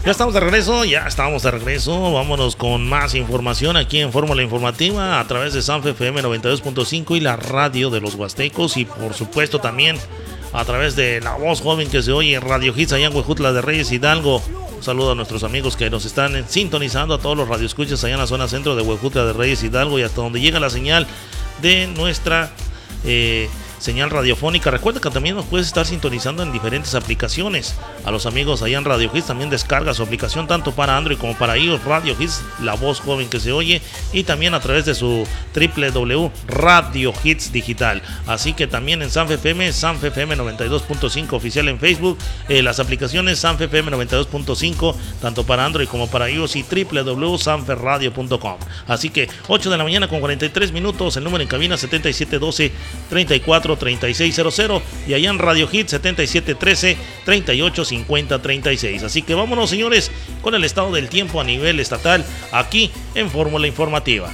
Ya estamos de regreso. Vámonos con más información aquí en Fórmula Informativa a través de Sanfe FM 92.5 y la radio de los Huastecos, y por supuesto también a través de la voz joven que se oye en Radio Hits allá en Huejutla de Reyes, Hidalgo. Un saludo a nuestros amigos que nos están sintonizando, a todos los radioescuchas allá en la zona centro de Huejutla de Reyes, Hidalgo, y hasta donde llega la señal de nuestra señal radiofónica. Recuerda que también nos puedes estar sintonizando en diferentes aplicaciones. A los amigos allá en Radio Hits también descarga su aplicación tanto para Android como para iOS, Radio Hits, la voz joven que se oye, y también a través de su www Radio Hits Digital. Así que también en Sanfe FM 92.5 oficial en Facebook, las aplicaciones Sanfe FM 92.5 tanto para Android como para iOS, y www.sanferradio.com. Así que 8 de la mañana con 43 minutos, el número en cabina 7712-343600, y allá en Radio Hits 7713-385036. Así que vámonos, señores, con el estado del tiempo a nivel estatal aquí en Fórmula Informativa.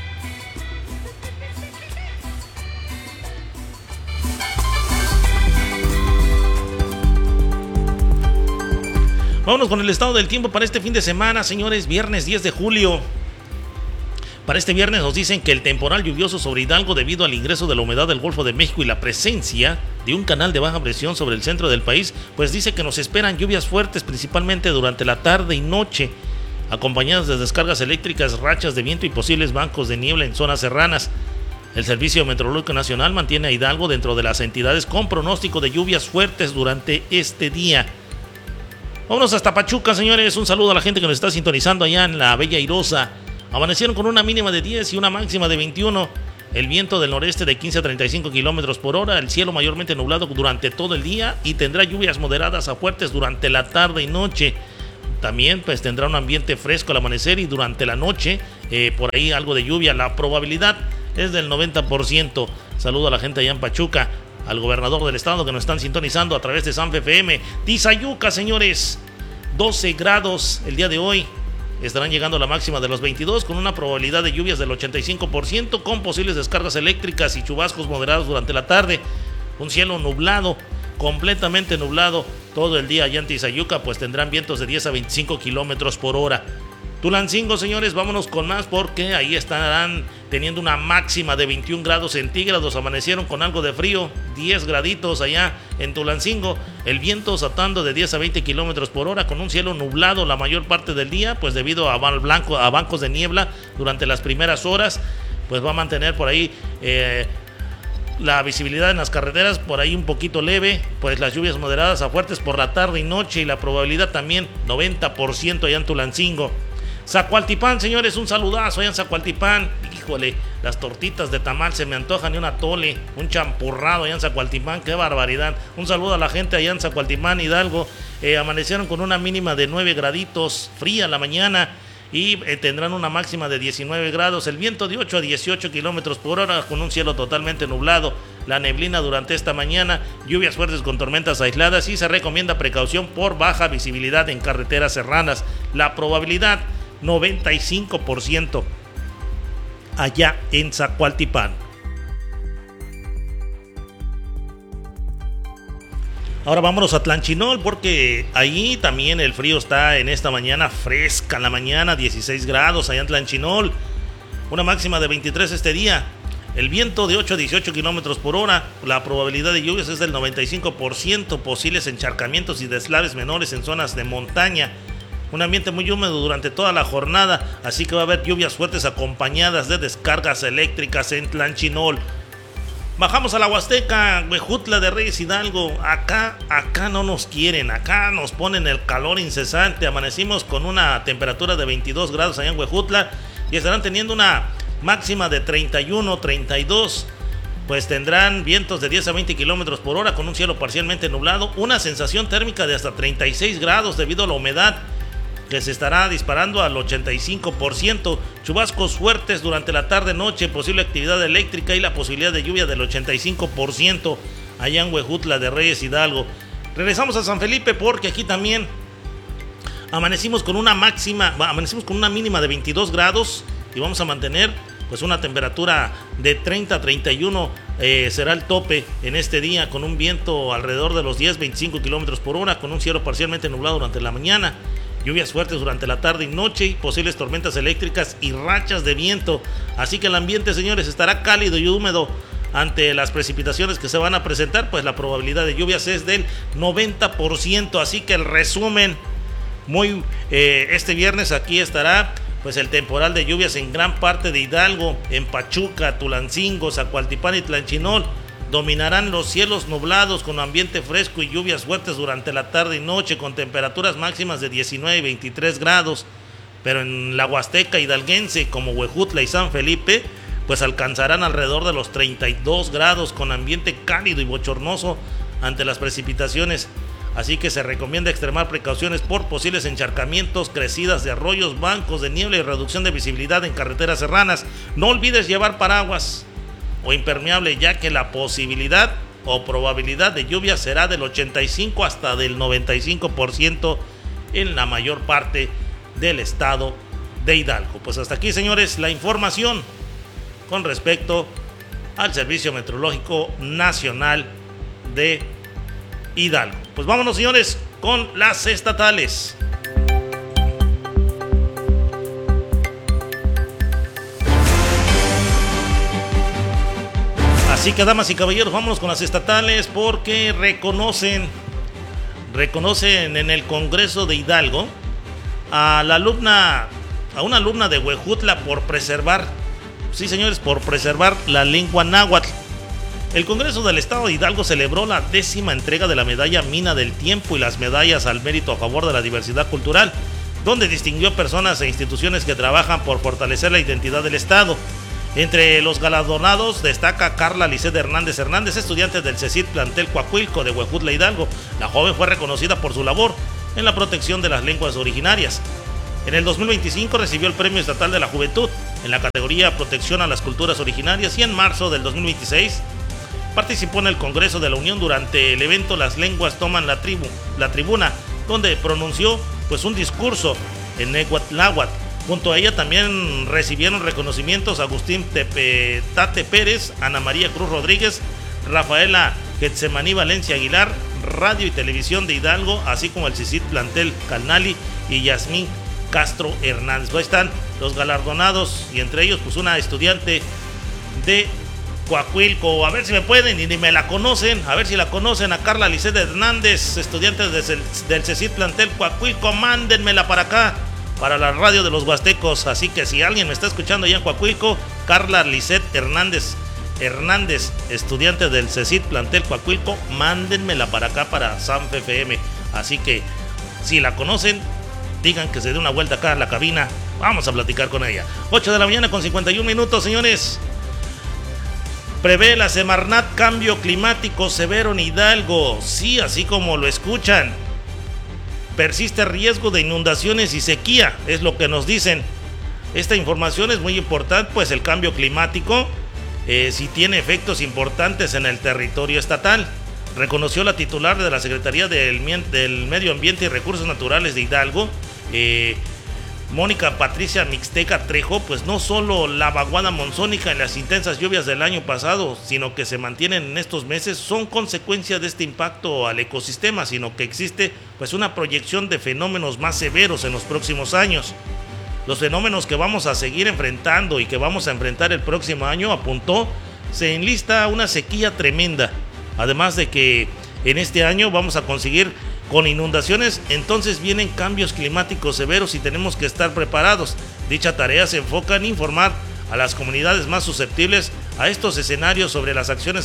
Vámonos con el estado del tiempo para este fin de semana, señores. Viernes 10 de julio. Para este viernes nos dicen que el temporal lluvioso sobre Hidalgo, debido al ingreso de la humedad del Golfo de México y la presencia de un canal de baja presión sobre el centro del país, pues dice que nos esperan lluvias fuertes principalmente durante la tarde y noche, acompañadas de descargas eléctricas, rachas de viento y posibles bancos de niebla en zonas serranas. El Servicio Meteorológico Nacional mantiene a Hidalgo dentro de las entidades con pronóstico de lluvias fuertes durante este día. Vámonos hasta Pachuca, señores. Un saludo a la gente que nos está sintonizando allá en la Bella Airosa. Amanecieron con una mínima de 10 y una máxima de 21. El viento del noreste de 15 a 35 kilómetros por hora. El cielo mayormente nublado durante todo el día y tendrá lluvias moderadas a fuertes durante la tarde y noche. También pues tendrá un ambiente fresco al amanecer y durante la noche por ahí algo de lluvia. La probabilidad es del 90%. Saludo a la gente allá en Pachuca, al gobernador del estado que nos están sintonizando a través de Sanfe FM. Tizayuca, señores, 12 grados el día de hoy. Estarán llegando a la máxima de los 22 con una probabilidad de lluvias del 85%, con posibles descargas eléctricas y chubascos moderados durante la tarde. Un cielo nublado, completamente nublado todo el día allá en Tizayuca, pues tendrán vientos de 10 a 25 kilómetros por hora. Tulancingo, señores, vámonos con más porque ahí estarán teniendo una máxima de 21 grados centígrados. Amanecieron con algo de frío, 10 graditos allá en Tulancingo. El viento azotando de 10 a 20 kilómetros por hora, con un cielo nublado la mayor parte del día, pues debido a bancos de niebla durante las primeras horas, pues va a mantener por ahí la visibilidad en las carreteras por ahí un poquito leve, pues las lluvias moderadas a fuertes por la tarde y noche, y la probabilidad también 90% allá en Tulancingo. Zacualtipán, señores, un saludazo allá en Zacualtipán. Híjole, las tortitas de tamal se me antojan, y un atole, un champurrado allá en Zacualtipán, qué barbaridad. Un saludo a la gente allá en Zacualtipán, Hidalgo. Amanecieron con una mínima de 9 graditos, fría la mañana, y tendrán una máxima de 19 grados. El viento de 8 a 18 kilómetros por hora, con un cielo totalmente nublado. La neblina durante esta mañana, lluvias fuertes con tormentas aisladas, y se recomienda precaución por baja visibilidad en carreteras serranas. La probabilidad 95% allá en Zacualtipán. Ahora vámonos a Tlanchinol, porque ahí también el frío está en esta mañana, fresca en la mañana, 16 grados allá en Tlanchinol, una máxima de 23 este día. El viento de 8 a 18 kilómetros por hora, la probabilidad de lluvias es del 95%, posibles encharcamientos y deslaves menores en zonas de montaña. Un ambiente muy húmedo durante toda la jornada, así que va a haber lluvias fuertes acompañadas de descargas eléctricas en Tlanchinol. Bajamos a la Huasteca, Huejutla de Reyes, Hidalgo. Acá no nos quieren, acá nos ponen el calor incesante. Amanecimos con una temperatura de 22 grados allá en Huejutla, y estarán teniendo una máxima de 31, 32. Pues tendrán vientos de 10 a 20 kilómetros por hora, con un cielo parcialmente nublado, una sensación térmica de hasta 36 grados debido a la humedad que se estará disparando al 85%, chubascos fuertes durante la tarde-noche, posible actividad eléctrica y la posibilidad de lluvia del 85% allá en Huejutla de Reyes, Hidalgo. Regresamos a San Felipe, porque aquí también amanecimos con una mínima de 22 grados y vamos a mantener pues una temperatura de 30 a 31 será el tope en este día, con un viento alrededor de los 10-25 kilómetros por hora, con un cielo parcialmente nublado durante la mañana. lluvias fuertes durante la tarde y noche y posibles tormentas eléctricas y rachas de viento. Así que el ambiente, señores, estará cálido y húmedo. Ante las precipitaciones que se van a presentar, pues la probabilidad de lluvias es del 90%. Así que el resumen, este viernes aquí estará pues el temporal de lluvias en gran parte de Hidalgo, en Pachuca, Tulancingo, Zacualtipán y Tlanchinol. Dominarán los cielos nublados con ambiente fresco y lluvias fuertes durante la tarde y noche, con temperaturas máximas de 19 y 23 grados. Pero en la Huasteca hidalguense, como Huejutla y San Felipe, pues alcanzarán alrededor de los 32 grados, con ambiente cálido y bochornoso ante las precipitaciones. Así que se recomienda extremar precauciones por posibles encharcamientos, crecidas de arroyos, bancos de niebla y reducción de visibilidad en carreteras serranas. No olvides llevar paraguas o impermeable, ya que la posibilidad o probabilidad de lluvia será del 85 hasta del 95% en la mayor parte del estado de Hidalgo. Pues hasta aquí, señores, la información con respecto al Servicio Meteorológico Nacional de Hidalgo. Pues vámonos, señores, con las estatales. Así que, damas y caballeros, vámonos con las estatales, porque reconocen en el Congreso de Hidalgo a una alumna de Huejutla por preservar, sí, señores, por preservar la lengua náhuatl. El Congreso del Estado de Hidalgo celebró la 10ª entrega de la medalla Mina del Tiempo y las medallas al mérito a favor de la diversidad cultural, donde distinguió a personas e instituciones que trabajan por fortalecer la identidad del Estado. Entre los galardonados destaca Carla Lisset Hernández, estudiante del CECIT plantel Coahuilco de Huejutla, Hidalgo. La joven fue reconocida por su labor en la protección de las lenguas originarias. En el 2025 recibió el Premio Estatal de la Juventud en la categoría Protección a las Culturas Originarias, y en marzo del 2026 participó en el Congreso de la Unión durante el evento Las Lenguas Toman la Tribuna, donde pronunció pues un discurso en náhuatl. Junto a ella también recibieron reconocimientos Agustín Tate Pérez, Ana María Cruz Rodríguez, Rafaela Getsemaní Valencia Aguilar, Radio y Televisión de Hidalgo, así como el CICIT plantel Calnali y Yasmín Castro Hernández. Ahí están los galardonados, y entre ellos pues una estudiante de Coahuilco. A ver si me pueden, y ni me la conocen, a ver si la conocen, a Carla Lisset Hernández, estudiante del CECIT plantel Coahuilco. Mándenmela para acá, para la radio de los Huastecos. Así que si alguien me está escuchando allá en Coahuilco, Carla Lisset Hernández, estudiante del CECIT plantel Coahuilco, mándenmela para acá, para Sanfe FM. Así que si la conocen, digan que se dé una vuelta acá a la cabina, vamos a platicar con ella. 8 de la mañana con 51 minutos, señores. Prevé la Semarnat cambio climático severo en Hidalgo. Sí, así como lo escuchan. Persiste riesgo de inundaciones y sequía, es lo que nos dicen. Esta información es muy importante, pues el cambio climático sí tiene efectos importantes en el territorio estatal. Reconoció la titular de la Secretaría del Medio Ambiente y Recursos Naturales de Hidalgo, Mónica Patricia Mixteca Trejo, pues no solo la vaguada monzónica y las intensas lluvias del año pasado, sino que se mantienen en estos meses, son consecuencia de este impacto al ecosistema, sino que existe pues una proyección de fenómenos más severos en los próximos años. Los fenómenos que vamos a seguir enfrentando y que vamos a enfrentar el próximo año, apuntó, se enlista una sequía tremenda, además de que en este año vamos a conseguir con inundaciones. Entonces vienen cambios climáticos severos y tenemos que estar preparados. Dicha tarea se enfoca en informar a las comunidades más susceptibles a estos escenarios sobre las acciones